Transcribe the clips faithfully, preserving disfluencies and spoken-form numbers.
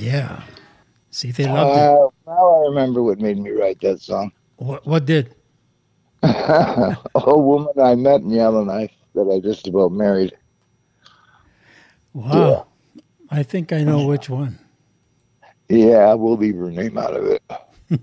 Yeah. See, they loved it. Uh, now I remember what made me write that song. What, what did? A woman I met in Yellowknife that I just about married. Yeah. Wow. I think I know which one. Yeah, we'll leave her name out of it.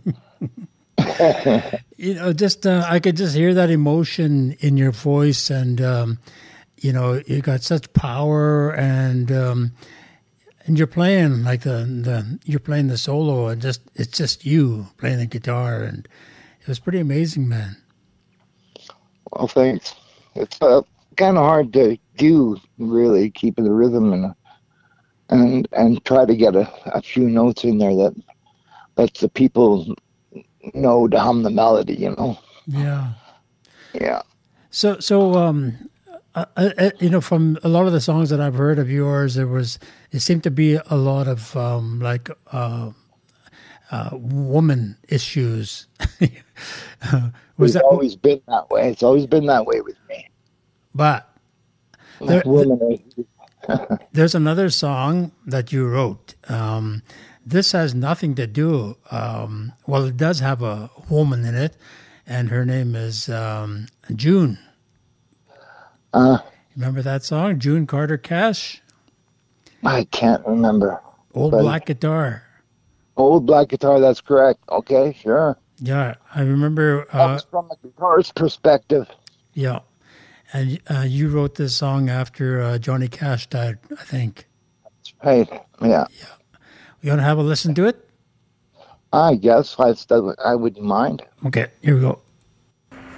You know, just uh, I could just hear that emotion in your voice, and um, you know, you got such power, and um, and you're playing like the the you're playing the solo, and just it's just you playing the guitar, and it was pretty amazing, man. Well, thanks. It's uh, kind of hard to do, really, keeping the rhythm and and and try to get a, a few notes in there that lets the people know to hum the melody. You know. Yeah. Yeah. So so um, uh, uh, you know, from a lot of the songs that I've heard of yours, there was it seemed to be a lot of um, like uh, uh, woman issues. Uh, was It's that? always been that way. It's always been that way with me. But there, th- Women, there's another song that you wrote. Um, this has nothing to do. Um, well, it does have a woman in it, and her name is um, June. uh, Remember that song, June Carter Cash? I can't remember. Old But Black Guitar. old black guitar, that's correct. Okay, sure. Yeah, I remember. That Uh, was from a guitarist's perspective. yeah, and uh, you wrote this song after uh, Johnny Cash died, I think. Right. Yeah. You want to have a listen to it? I guess I, I wouldn't mind. Okay, here we go.